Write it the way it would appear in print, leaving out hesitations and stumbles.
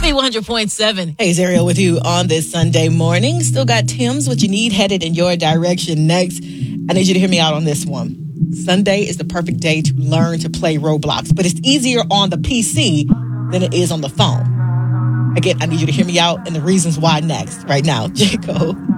B100.7. Hey, Zeriel with you on this Sunday morning. Still got Tim's What You Need headed in your direction next. I need you to hear me out on this one. Sunday is the perfect day to learn to play Roblox, but it's easier on the PC than it is on the phone. Again, I need you to hear me out and the reasons why next. Right now, Jacob.